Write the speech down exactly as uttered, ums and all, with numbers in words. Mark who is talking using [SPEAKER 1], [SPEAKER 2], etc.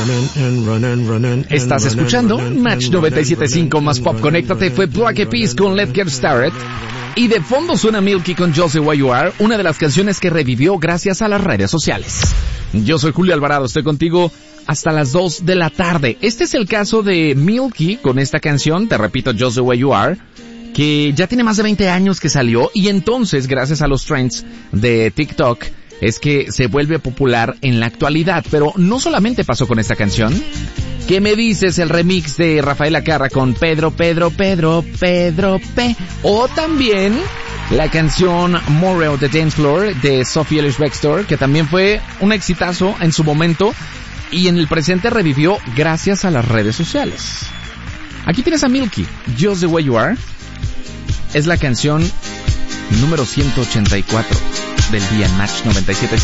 [SPEAKER 1] Estás escuchando Match noventa y siete punto cinco más Pop. Conéctate, fue Black Eyed Peas con Let's Get Started. Y de fondo suena Milky con Just the Way You Are, una de las canciones que revivió gracias a las redes sociales. Yo soy Julio Alvarado, estoy contigo hasta las dos de la tarde. Este es el caso de Milky con esta canción, te repito, Just the Way You Are, que ya tiene más de veinte años que salió, y entonces, gracias a los trends de TikTok, es que se vuelve popular en la actualidad. Pero no solamente pasó con esta canción. ¿Qué me dices el remix de Rafael Acarra con Pedro, Pedro, Pedro, Pedro P? O también la canción More of the Dance Floor de Sophie Ellis-Bextor, que también fue un exitazo en su momento y en el presente revivió gracias a las redes sociales. Aquí tienes a Milky, Just the Way You Are. Es la canción número ciento ochenta y cuatro del día en Match noventa y siete.